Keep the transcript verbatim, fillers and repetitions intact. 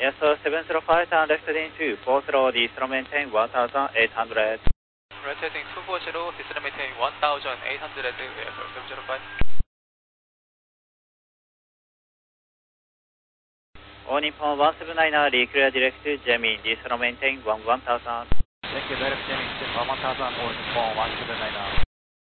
Yes, sir, seven zero five, turn left into four zero, descend maintain one thousand eight hundred. Right heading two four zero, descend maintain one thousand eight hundred, yes, sir, seven zero five. All Nippon one seven nine, reclear direct to Jemmy, descend maintain one one thousand. Thank you, direct Jemmy, one one thousand, all Nippon one seven nine.